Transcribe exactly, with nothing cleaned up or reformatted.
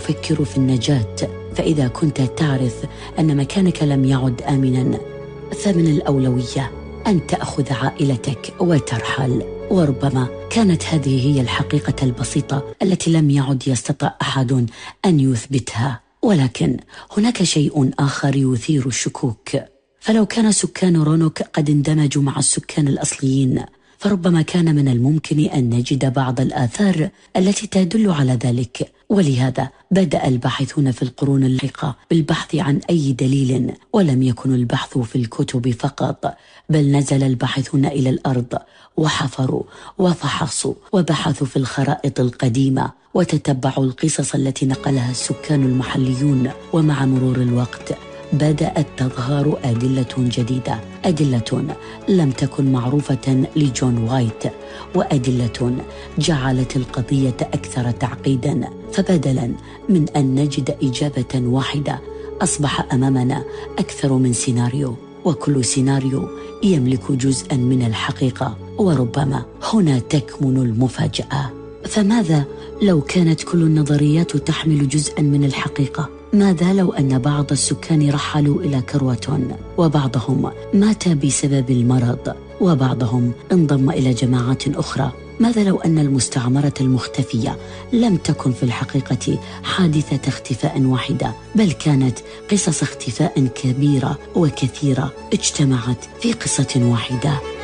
تفكر في النجاة، فإذا كنت تعرف أن مكانك لم يعد آمناً، فمن الأولوية أن تأخذ عائلتك وترحل. وربما كانت هذه هي الحقيقة البسيطة التي لم يعد يستطيع أحد أن يثبتها. ولكن هناك شيء آخر يثير الشكوك، فلو كان سكان رونوك قد اندمجوا مع السكان الأصليين، فربما كان من الممكن أن نجد بعض الآثار التي تدل على ذلك. ولهذا بدأ الباحثون في القرون اللاحقة بالبحث عن أي دليل، ولم يكن البحث في الكتب فقط، بل نزل الباحثون إلى الأرض وحفروا وفحصوا وبحثوا في الخرائط القديمة وتتبعوا القصص التي نقلها السكان المحليون. ومع مرور الوقت بدأت تظهر أدلة جديدة، أدلة لم تكن معروفة لجون وايت، وأدلة جعلت القضية أكثر تعقيدا. فبدلا من أن نجد إجابة واحدة، أصبح أمامنا أكثر من سيناريو، وكل سيناريو يملك جزءا من الحقيقة، وربما هنا تكمن المفاجأة. فماذا لو كانت كل النظريات تحمل جزءا من الحقيقة؟ ماذا لو أن بعض السكان رحلوا إلى كرواتون، وبعضهم مات بسبب المرض، وبعضهم انضم إلى جماعات أخرى؟ ماذا لو أن المستعمرة المختفية لم تكن في الحقيقة حادثة اختفاء واحدة، بل كانت قصص اختفاء كبيرة وكثيرة اجتمعت في قصة واحدة؟